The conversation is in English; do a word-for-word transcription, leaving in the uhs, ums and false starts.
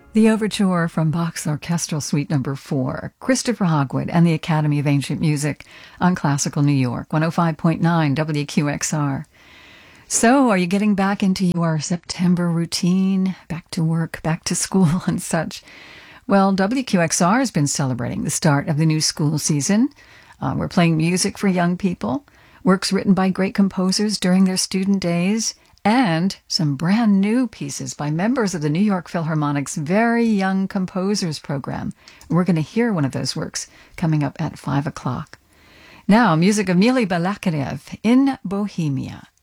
The overture from Bach's Orchestral Suite Number four, Christopher Hogwood and the Academy of Ancient Music on Classical New York, one oh five point nine W Q X R. So, are you getting back into your September routine? Back to work, back to school and such? Well, W Q X R has been celebrating the start of the new school season. Uh, we're playing music for young people, works written by great composers during their student days, and some brand new pieces by members of the New York Philharmonic's Very Young Composers program. We're going to hear one of those works coming up at five o'clock. Now, music of Mily Balakirev in Bohemia.